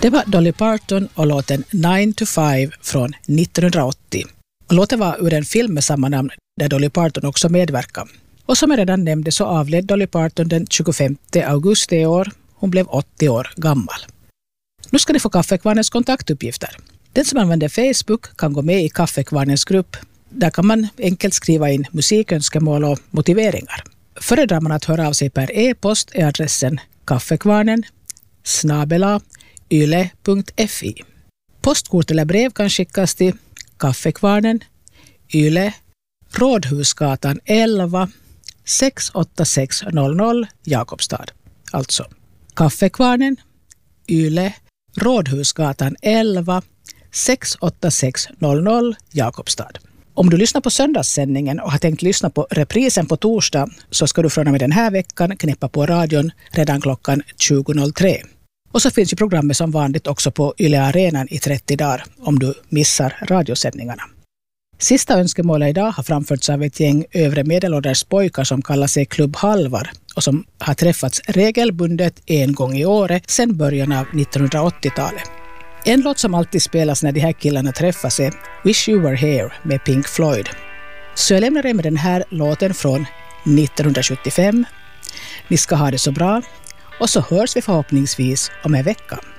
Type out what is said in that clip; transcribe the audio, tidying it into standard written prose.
Det var Dolly Parton och låten 9 to 5 från 1980. Och låten var ur en film med samma namn där Dolly Parton också medverkade. Och som jag redan nämnde så avled Dolly Parton den 25 augusti i år. Hon blev 80 år gammal. Nu ska ni få Kaffekvarnens kontaktuppgifter. Den som använder Facebook kan gå med i Kaffekvarnens grupp. Där kan man enkelt skriva in musikönskemål och motiveringar. Föredrar man att höra av sig per e-post är adressen kaffekvarnen@yle.fi. Postkort eller brev kan skickas till Kaffekvarnen, Yle, Rådhusgatan 11 68600 Jakobstad. Alltså Kaffekvarnen, Yle, Rådhusgatan 11 68600 Jakobstad. Om du lyssnar på söndagssändningen och har tänkt lyssna på reprisen på torsdag så ska du från och med den här veckan knäppa på radion redan klockan 20.03. Och så finns ju programmet som vanligt också på Yle Arenan i 30 dagar om du missar radiosändningarna. Sista önskemålet idag har framförts av ett gäng övre medelålders pojkar som kallar sig Klubb Halvar och som har träffats regelbundet en gång i året sedan början av 1980-talet. En låt som alltid spelas när de här killarna träffas är Wish You Were Here med Pink Floyd. Så jag lämnar er med den här låten från 1975. Ni ska ha det så bra och så hörs vi förhoppningsvis om en vecka.